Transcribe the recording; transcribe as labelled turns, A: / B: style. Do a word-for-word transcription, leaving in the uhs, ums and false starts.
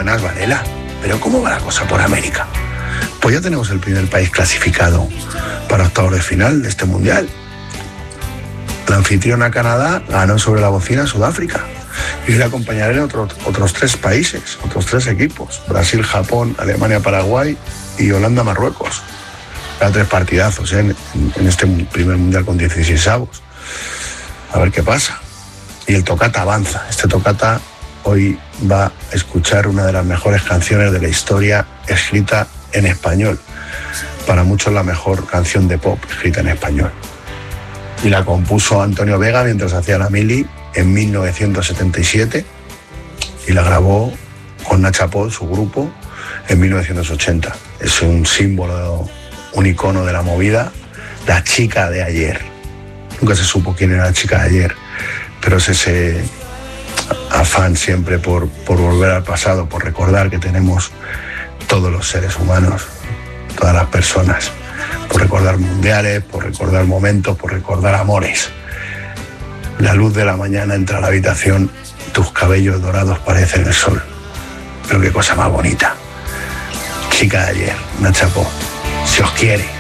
A: buenas, Varela. Pero ¿cómo va la cosa por América? Pues ya tenemos el primer país clasificado para octavos de final de este mundial. La anfitriona Canadá ganó sobre la bocina Sudáfrica. Y le acompañaré en otro, otros tres países, otros tres equipos. Brasil, Japón, Alemania, Paraguay y Holanda, Marruecos. Era tres partidazos ¿eh? en, en este primer mundial con dieciséis avos. A ver qué pasa. Y el Tocata avanza. Este Tocata hoy va a escuchar una de las mejores canciones de la historia escrita en español. Para muchos la mejor canción de pop escrita en español. Y la compuso Antonio Vega mientras hacía la mili en mil novecientos setenta y siete y la grabó con Nacha Pol, su grupo, en mil novecientos ochenta. Es un símbolo, un icono de la movida, la chica de ayer. Nunca se supo quién era la chica de ayer, pero es ese afán siempre por, por volver al pasado, por recordar que tenemos todos los seres humanos, todas las personas, por recordar mundiales, por recordar momentos, por recordar amores. La luz de la mañana entra a la habitación, tus cabellos dorados parecen el sol. Pero qué cosa más bonita. Chica de ayer, Nacha Pol, si os quiere.